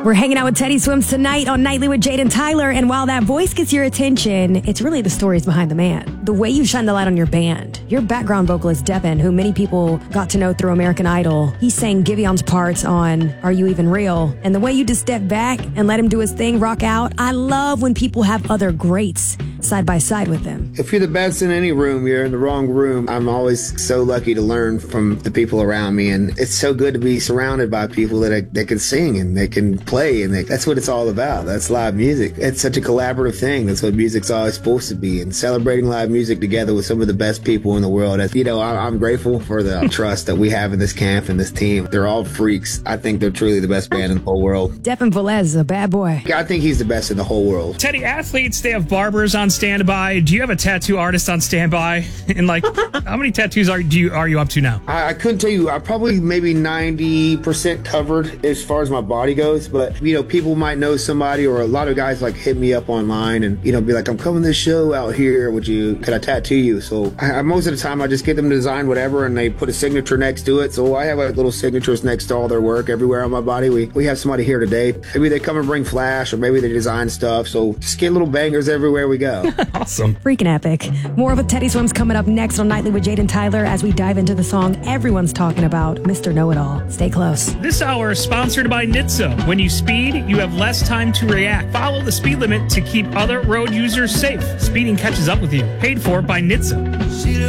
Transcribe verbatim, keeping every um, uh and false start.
We're hanging out with Teddy Swims tonight on Nightly with Jade and Tyler, and while that voice gets your attention, it's really the stories behind the man. The way you shine the light on your band. Your background vocalist, Devin, who many people got to know through American Idol, he sang Givion's parts on Are You Even Real? And the way you just step back and let him do his thing, rock out. I love when people have other greats side by side with them. If you're the best in any room, you're in the wrong room. I'm always so lucky to learn from the people around me, and it's so good to be surrounded by people that, that can sing and they can play, and they, that's what it's all about. That's live music. It's such a collaborative thing. That's what music's always supposed to be, and celebrating live music together with some of the best people in the world. As, you know, I, I'm grateful for the trust that we have in this camp and this team. They're all freaks. I think they're truly the best band in the whole world. Devin Velez is a bad boy. I think he's the best in the whole world. Teddy, athletes, they have barbers on standby. Do you have a tattoo artist on standby? And like, how many tattoos are do you are you up to now? I, I couldn't tell you. I probably maybe ninety percent covered as far as my body goes. But you know, people might know somebody, or a lot of guys like hit me up online and you know be like, "I'm coming to this show out here. Would you? Could I tattoo you?" So I, most of the time, I just get them to design whatever, and they put a signature next to it. So I have like little signatures next to all their work everywhere on my body. We we have somebody here today. Maybe they come and bring flash, or maybe they design stuff. So just get little bangers everywhere we go. Awesome. Freaking epic. More with Teddy Swims coming up next on Nightly with Jade and Tyler as we dive into the song everyone's talking about, Mister Know-It-All. Stay close. This hour is sponsored by N H T S A. When you speed, you have less time to react. Follow the speed limit to keep other road users safe. Speeding catches up with you. Paid for by N H T S A.